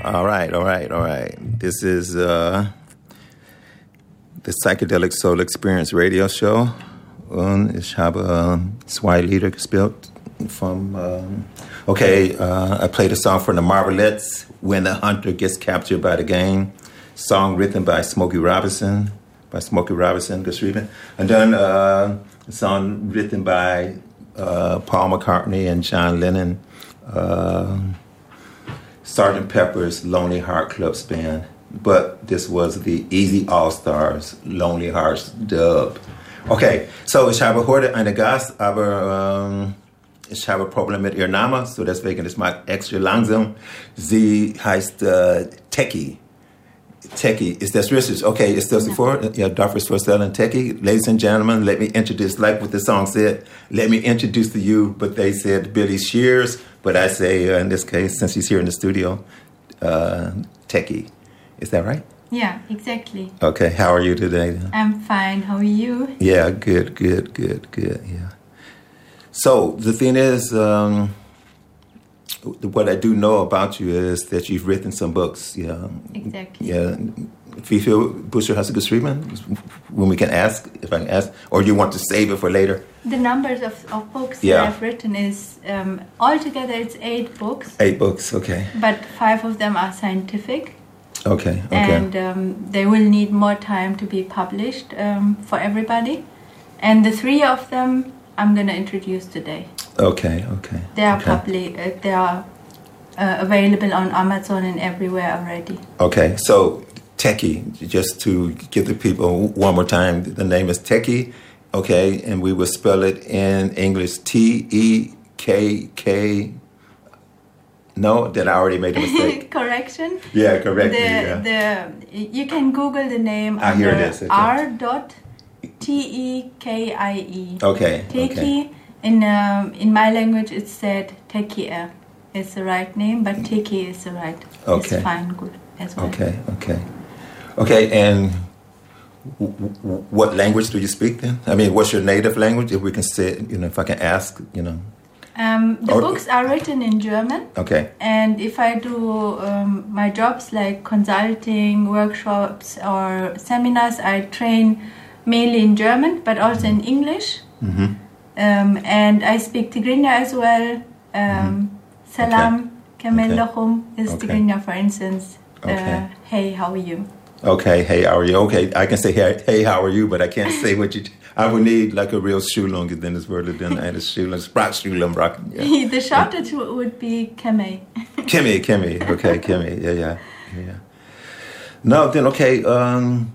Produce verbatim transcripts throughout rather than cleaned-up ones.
All right, all right, all right. This is uh, the Psychedelic Soul Experience radio show. Und ich habe um, zwei Lieder gespielt from, um, okay, uh, I played a song from the Marvelettes, When the Hunter Gets Captured by the Game, song written by Smokey Robinson, by Smokey Robinson, geschrieben. And then uh, a song written by uh, Paul McCartney and John Lennon, uh, Sergeant Pepper's Lonely Heart Club Band. But this was the Easy All-Stars Lonely Hearts dub. Okay, so ich habe heute einen Gast, aber um, ich habe Probleme mit ihrem Namen, so deswegen ist mal extra langsam. Sie heißt uh, Techie. Techie, is that richtig? Okay, ist das vor? Yeah, Darfus Forstellen, Techie. Ladies and gentlemen, let me introduce, like what the song said, let me introduce to you, but they said Billy Shears, but I say, uh, in this case, since he's here in the studio, uh, Techie. Is that right? Yeah, exactly. Okay, how are you today? I'm fine. How are you? Yeah, good, good, good, good, yeah. So, the thing is, um, what I do know about you is that you've written some books, yeah. Exactly. Yeah. Wie viel Bücher hast du geschrieben? When we can ask, if I can ask, or you want to save it for later? The numbers of, of books yeah. that I've written is, um, altogether it's eight books. Eight books, okay. But five of them are scientific. Okay, okay. And um, they will need more time to be published um, for everybody. And the three of them I'm going to introduce today. Okay, okay. They are okay. public. Uh, they are uh, available on Amazon and everywhere already. Okay, so Techie, just to give the people one more time, the name is Techie, okay, and we will spell it in English T E K K. No, that I already made a mistake. Correction. Yeah, correct. The, yeah. the you can Google the name I under hear this. Okay. R dot T E K I E. Okay. Techie. Okay. In um, in my language, it's said Techie is the right name, but Techie is the right. Okay. It's fine, good as well. Okay. Okay. Okay. And w- w- what language do you speak then? I mean, what's your native language? If we can say, you know, if I can ask, you know. Um, the or, books are written in German. Okay. And if I do um, my jobs like consulting, workshops, or seminars, I train mainly in German, but also in English. Mm-hmm. Um, and I speak Tigrinya as well. Um, mm-hmm. Salam, Kamel okay. Lachum is okay. Tigrinya, for instance. Okay. Uh, hey, how are you? Okay, hey, how are you? Okay, I can say, hey, hey how are you, but I can't say what you... I would need like a real Schulung, then it's word then eine Schulung, Sprachschulung. Yeah. The shortage would be Kemi. Kemi, Kemi, okay, Kemi, yeah, yeah, yeah. No, then, okay, um,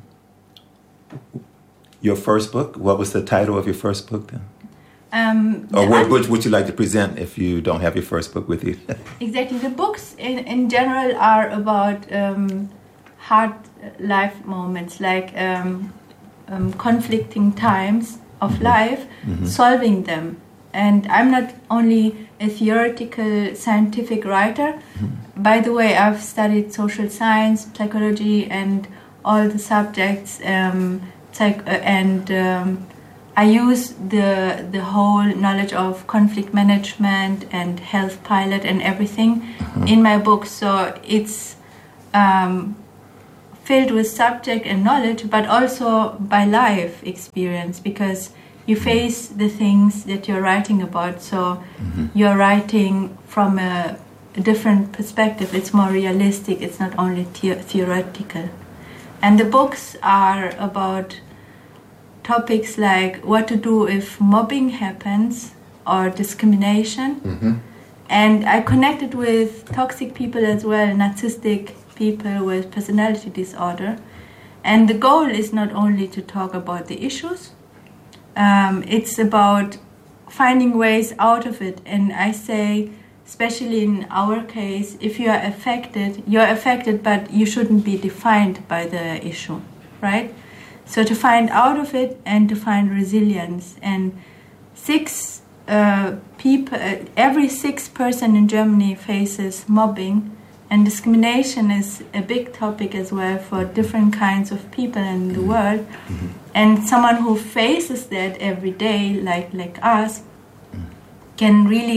your first book, what was the title of your first book then? Um, or what would, would you like to present if you don't have your first book with you? Exactly, the books in, in general are about um, hard life moments, like um, um, conflicting times of mm-hmm. life, mm-hmm. solving them. And I'm not only a theoretical scientific writer. Mm-hmm. By the way, I've studied social science, psychology, and all the subjects, um, psych- uh, and um, I use the the whole knowledge of conflict management and health pilot and everything mm-hmm. in my book. So it's um, filled with subject and knowledge, but also by life experience, because you face the things that you're writing about. So mm-hmm. you're writing from a, a different perspective. It's more realistic. It's not only the- theoretical. And the books are about topics like what to do if mobbing happens or discrimination. Mm-hmm. And I connected with toxic people as well, narcissistic people with personality disorder. And the goal is not only to talk about the issues, um, it's about finding ways out of it. And I say, especially in our case, if you are affected, you're affected, but you shouldn't be defined by the issue, right? So to find out of it and to find resilience. And six uh, people, uh, every sixth person in Germany faces mobbing, and discrimination is a big topic as well for different kinds of people in the world. Mm-hmm. And someone who faces that every day, like like us, can really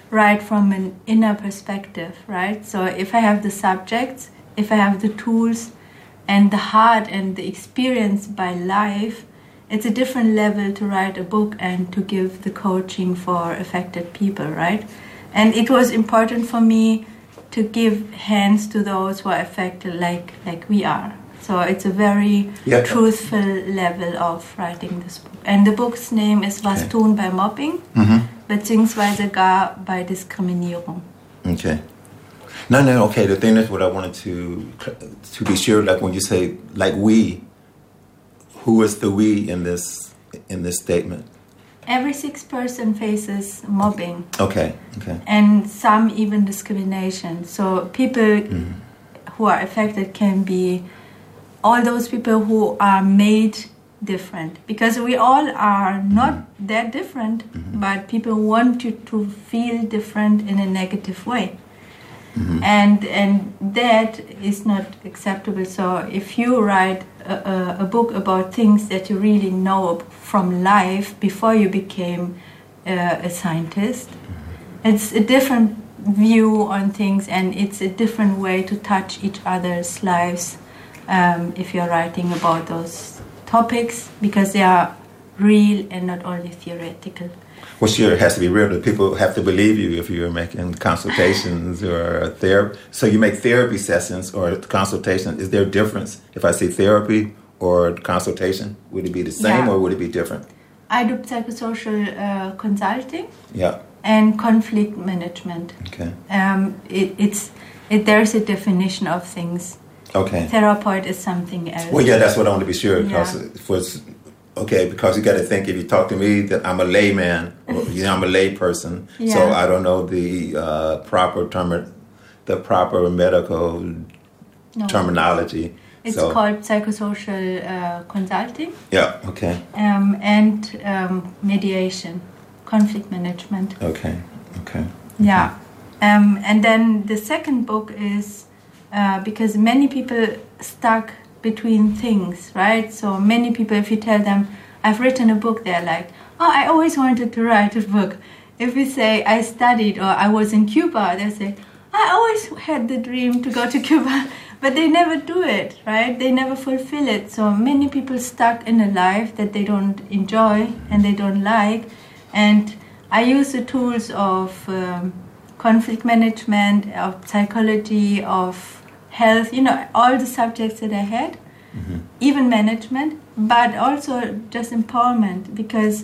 write from an inner perspective, right? So if I have the subjects, if I have the tools and the heart and the experience by life, it's a different level to write a book and to give the coaching for affected people, right? And it was important for me to give hands to those who are affected like, like we are. So it's a very yeah. truthful level of writing this book. And the book's name is Was okay. tun bei Mobbing, mm-hmm. beziehungsweise gar bei Diskriminierung. Okay. No, no, okay. The thing is what I wanted to to be sure, like when you say, like we, who is the we in this in this statement? Every sixth person faces mobbing. Okay, okay. And some even discrimination. So people mm-hmm. who are affected can be all those people who are made different. Because we all are not mm-hmm. that different, mm-hmm. but people want you to feel different in a negative way. Mm-hmm. And and that is not acceptable. So if you write a, a book about things that you really know from life before you became uh, a scientist, mm-hmm. it's a different view on things, and it's a different way to touch each other's lives um, if you're writing about those topics, because they are real and not only theoretical. Well, sure, it has to be real. The people have to believe you if you're making consultations or therapy. So you make therapy sessions or consultation. Is there a difference if I say therapy or consultation? Would it be the same yeah. or would it be different? I do psychosocial uh, consulting yeah. and conflict management. Okay. Um, it, it's it, there's a definition of things. Okay. Therapeut is something else. Well, yeah, that's what I want to be sure. Because yeah. for Okay, because you got to think, if you talk to me, that I'm a layman, or, you know, I'm a lay person, yeah. so I don't know the uh, proper term, the proper medical no. terminology. It's so. called psychosocial uh, consulting. Yeah. Okay. Um, and um, mediation, conflict management. Okay. Okay. Yeah, um, and then the second book is uh, because many people stuck between things, right? So many people, if you tell them, I've written a book, they're like, oh, I always wanted to write a book. If we say, I studied or I was in Cuba, they say, I always had the dream to go to Cuba, but they never do it, right? They never fulfill it. So many people stuck in a life that they don't enjoy and they don't like. And I use the tools of um, conflict management, of psychology, of health, you know, all the subjects that I had, mm-hmm. even management, but also just empowerment, because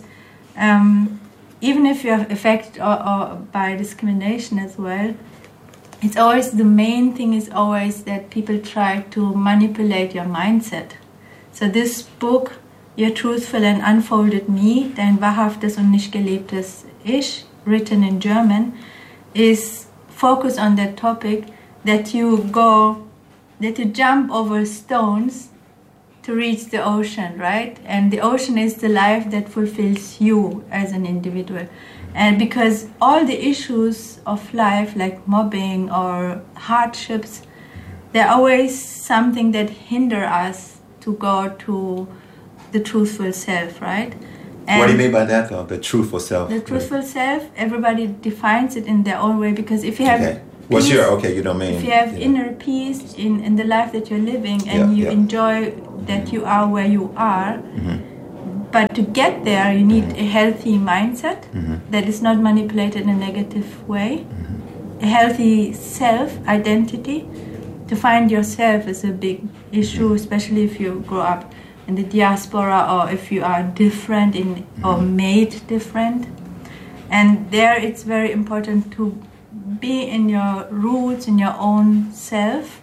um, even if you're affected or, or by discrimination as well, it's always, the main thing is always that people try to manipulate your mindset. So this book, Ihr Truthful and Unfolded Me, Dein wahrhaftes und nicht gelebtes Ich, written in German, is focused on that topic, that you go, that you jump over stones to reach the ocean, right? And the ocean is the life that fulfills you as an individual. And because all the issues of life, like mobbing or hardships, they're always something that hinder us to go to the truthful self, right? And what do you mean by that, though? The truthful self? The truthful right. self, everybody defines it in their own way, because if you have... Okay. What's your, okay, you don't mean... If you have yeah. inner peace in, in the life that you're living, and yeah, you yeah. enjoy that you are where you are, mm-hmm. but to get there, you need mm-hmm. a healthy mindset mm-hmm. that is not manipulated in a negative way, mm-hmm. a healthy self-identity. To find yourself is a big issue, mm-hmm. especially if you grow up in the diaspora, or if you are different in mm-hmm. or made different. And there it's very important to be in your roots, in your own self,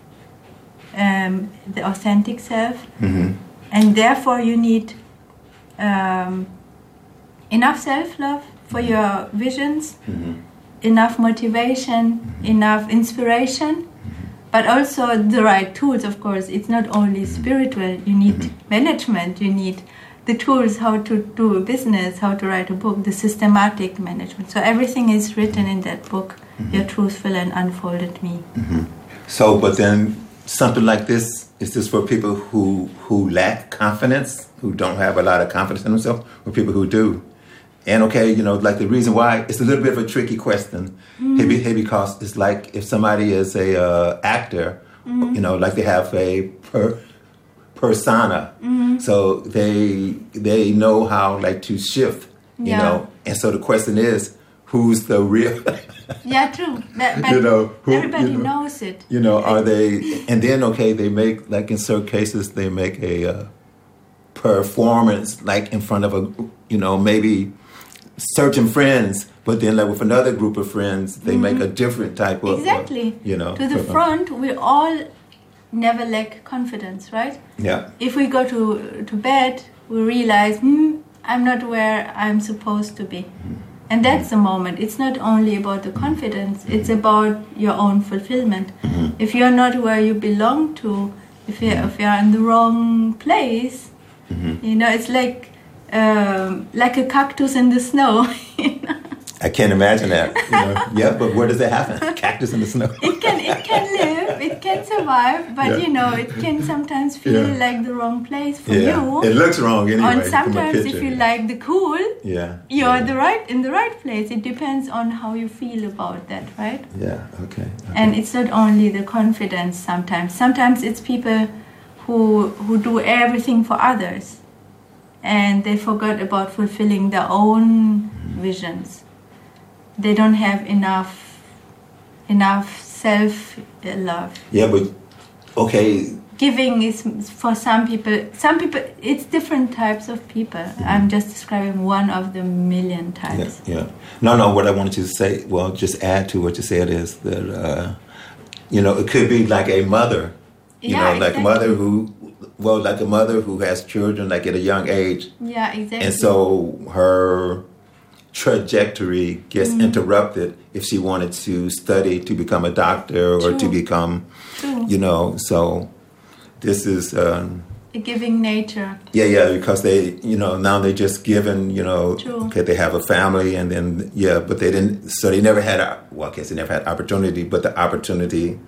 um, the authentic self. Mm-hmm. And therefore you need um, enough self-love for mm-hmm. your visions, mm-hmm. enough motivation, mm-hmm. enough inspiration, but also the right tools, of course. It's not only spiritual. You need mm-hmm. management. You need the tools, how to do a business, how to write a book, the systematic management. So everything is written in that book, mm-hmm. Your Truthful and Unfolded Me. Mm-hmm. So, but then something like this, is this for people who, who lack confidence, who don't have a lot of confidence in themselves, or people who do? And okay, you know, like the reason why, it's a little bit of a tricky question. Mm-hmm. Because it's like if somebody is a uh, actor, mm-hmm. you know, like they have a per, persona. Mm-hmm. So they they know how like to shift, you yeah. know. And so the question is, who's the real... yeah, true. But, but you know, who, everybody you know, knows it. You know, are they... And then, okay, they make, like in certain cases, they make a uh, performance, like in front of a, you know, maybe certain friends, but then like with another group of friends, they mm-hmm. make a different type of... Exactly. Uh, you know. To the front, we all never lack confidence, right? Yeah. If we go to, to bed, we realize, hmm, I'm not where I'm supposed to be. Mm-hmm. And that's the moment. It's not only about the confidence, it's about your own fulfillment. Mm-hmm. If you're not where you belong to, if you're, if you're in the wrong place, mm-hmm. you know, it's like um, like a cactus in the snow. You know? I can't imagine that. You know? Yeah, but where does that happen? Cactus in the snow. It can it can live, it can survive, but yeah. you know, it can sometimes feel yeah. like the wrong place for yeah. you. It looks wrong anyway. And sometimes if you like the cool, yeah, you're yeah. the right in the right place. It depends on how you feel about that, right? Yeah. Okay. okay. And it's not only the confidence. Sometimes, sometimes it's people who who do everything for others, and they forgot about fulfilling their own mm-hmm. visions. They don't have enough enough self-love. Yeah, but, okay. Giving is for some people, some people, it's different types of people. Mm-hmm. I'm just describing one of the million types. Yeah, yeah. No, no, what I wanted you to say, well, just add to what you said is that, uh, you know, it could be like a mother, you yeah, know, like exactly. a mother who, well, like a mother who has children, like at a young age. Yeah, exactly. And so her trajectory gets mm-hmm. interrupted if she wanted to study to become a doctor or True. to become, True. you know, so this is... Um, a giving nature. Yeah, yeah, because they, you know, now they just given, you know, True. okay, they have a family and then, yeah, but they didn't, so they never had, a, well, I guess they never had opportunity, but the opportunity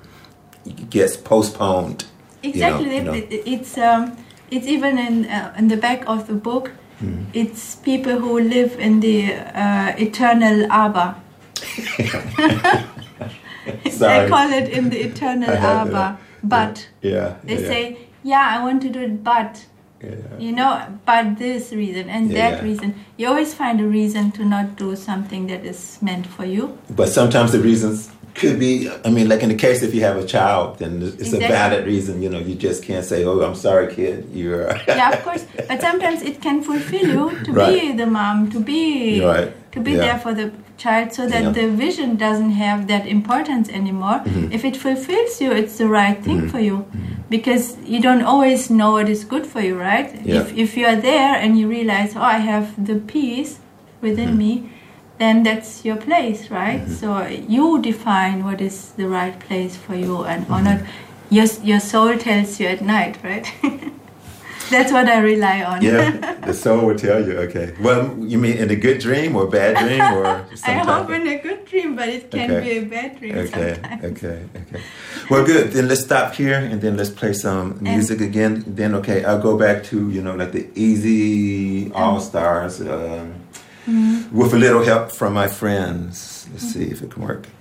gets postponed. Exactly, you know, it, you know. it's um, it's even in, uh, in the back of the book. Mm. It's people who live in the uh, eternal aber. They call it in the eternal aber. But yeah, yeah, they yeah. say, yeah, I want to do it, but yeah. you know, but this reason and yeah, that yeah. reason. You always find a reason to not do something that is meant for you. But sometimes the reasons could be, I mean, like in the case if you have a child, then it's exactly. a valid reason. You know, you just can't say, "Oh, I'm sorry, kid." You're yeah, of course. But sometimes it can fulfill you to right. be the mom, to be right. to be yeah. there for the child, so that yeah. the vision doesn't have that importance anymore. Mm-hmm. If it fulfills you, it's the right thing mm-hmm. for you, mm-hmm. because you don't always know what is good for you, right? Yeah. If if you are there and you realize, oh, I have the peace within mm-hmm. me, then that's your place, right? Mm-hmm. So you define what is the right place for you, and mm-hmm. or not. Your your soul tells you at night, right? That's what I rely on. Yeah, the soul will tell you. Okay. Well, you mean in a good dream or bad dream or? I hope in a good dream, but it can okay. be a bad dream okay. sometimes. Okay. Okay. Well, good. Then let's stop here and then let's play some music and again. Then okay, I'll go back to you know like the Easy All Stars um, mm-hmm. with a little help from my friends. Let's mm-hmm. see if it can work.